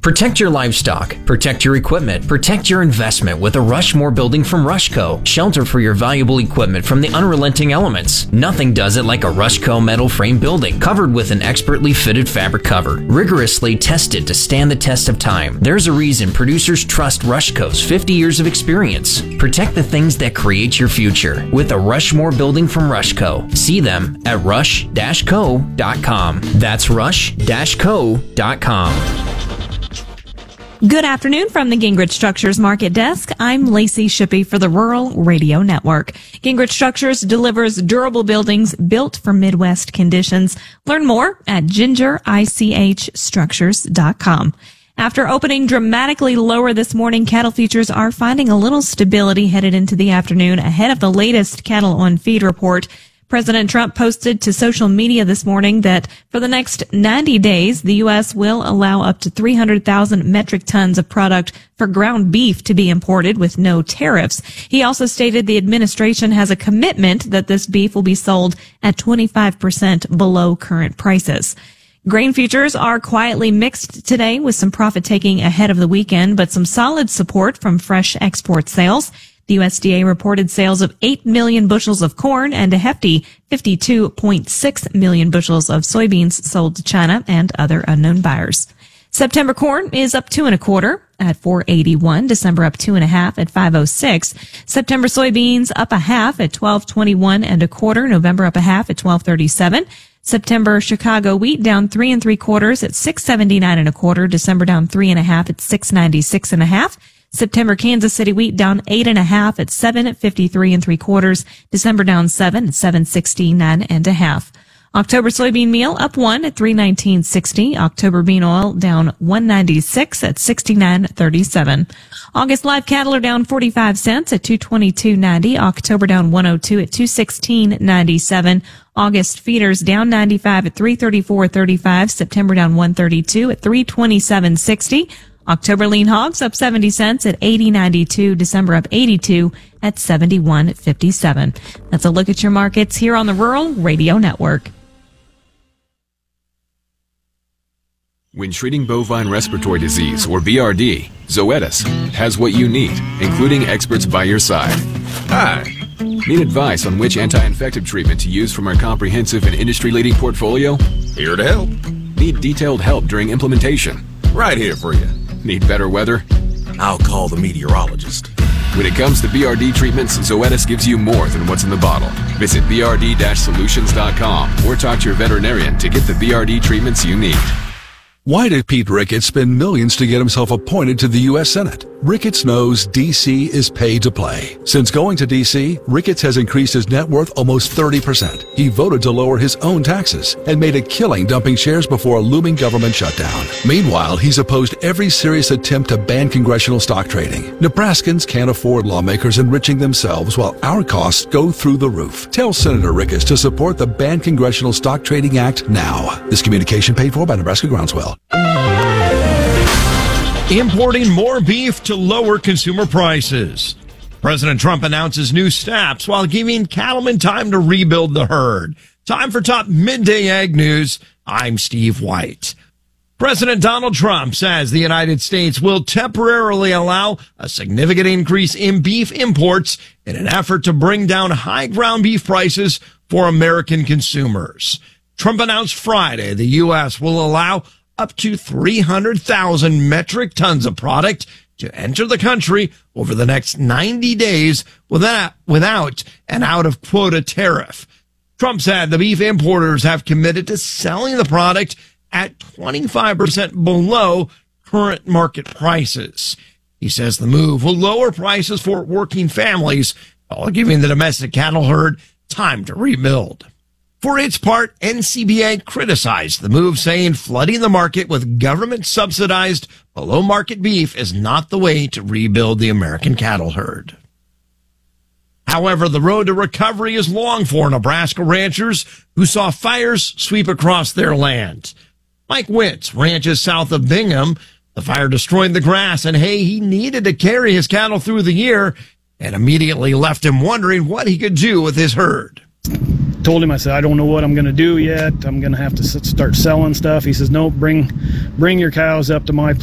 Protect your livestock, protect your equipment, protect your investment with a Rushmore building from Rushco. Shelter for your valuable equipment from the unrelenting elements. Nothing does it like a Rushco metal frame building, covered with an expertly fitted fabric cover, rigorously tested to stand the test of time. There's a reason producers trust Rushco's 50 years of experience. Protect the things that create your future with a Rushmore building from Rushco. See them at rush-co.com. That's rush-co.com. Good afternoon from the Gingrich Structures Market Desk. I'm Lacey Shippey for the Rural Radio Network. Gingrich Structures delivers durable buildings built for Midwest conditions. Learn more at gingerichstructures.com. After opening dramatically lower this morning, cattle futures are finding a little stability headed into the afternoon ahead of the latest cattle on feed report. President Trump posted to social media this morning that for the next 90 days, the U.S. will allow up to 300,000 metric tons of product for ground beef to be imported with no tariffs. He also stated the administration has a commitment that this beef will be sold at 25% below current prices. Grain futures are quietly mixed today with some profit taking ahead of the weekend, but some solid support from fresh export sales. The USDA reported sales of 8 million bushels of corn and a hefty 52.6 million bushels of soybeans sold to China and other unknown buyers. September corn is up 2 1/4 at $4.81. December up 2 1/2 at $5.06. September soybeans up 1/2 at $12.21 1/4. November up 1/2 at $12.37. September Chicago wheat down 3 3/4 at $6.79 1/4. December down 3 1/2 at $6.96 1/2. September Kansas City wheat down 8 1/2 at $7.53 3/4. December down 7 at $7.69 1/2. October soybean meal up 1 at $3.1960. October bean oil down $1.96 at $69.37. August live cattle are down 45 cents at $222.90. October down 102 at $216.97. August feeders down 95 at $334.35. September down 132 at $327.60. October lean hogs up 70 cents at $80.92. December up 82 at $71.57. That's a look at your markets here on the Rural Radio Network. When treating bovine respiratory disease, or BRD, Zoetis has what you need, including experts by your side. Hi. Need advice on which anti-infective treatment to use from our comprehensive and industry-leading portfolio? Here to help. Need detailed help during implementation? Right here for you. Need better weather? I'll call the meteorologist. When it comes to BRD treatments, Zoetis gives you more than what's in the bottle. Visit brd-solutions.com or talk to your veterinarian to get the BRD treatments you need. Why did Pete Ricketts spend millions to get himself appointed to the U.S. Senate? Ricketts knows D.C. is paid to play. Since going to D.C., Ricketts has increased his net worth almost 30%. He voted to lower his own taxes and made a killing dumping shares before a looming government shutdown. Meanwhile, he's opposed every serious attempt to ban congressional stock trading. Nebraskans can't afford lawmakers enriching themselves while our costs go through the roof. Tell Senator Ricketts to support the Ban Congressional Stock Trading Act now. This communication paid for by Nebraska Groundswell. Importing more beef to lower consumer prices. President Trump announces new steps while giving cattlemen time to rebuild the herd. Time for top midday ag news. I'm Steve White. President Donald Trump says the United States will temporarily allow a significant increase in beef imports in an effort to bring down high ground beef prices for American consumers. Trump announced Friday the U.S. will allow up to 300,000 metric tons of product to enter the country over the next 90 days without an out-of-quota tariff. Trump said the beef importers have committed to selling the product at 25% below current market prices. He says the move will lower prices for working families while giving the domestic cattle herd time to rebuild. For its part, NCBA criticized the move, saying flooding the market with government-subsidized below-market beef is not the way to rebuild the American cattle herd. However, the road to recovery is long for Nebraska ranchers who saw fires sweep across their land. Mike Wentz ranches south of Bingham. The fire destroyed the grass and hay he needed to carry his cattle through the year and immediately left him wondering what he could do with his herd. Told him, I said, I don't know what I'm going to do yet. I'm going to have to start selling stuff. He says, no, bring your cows up to my place.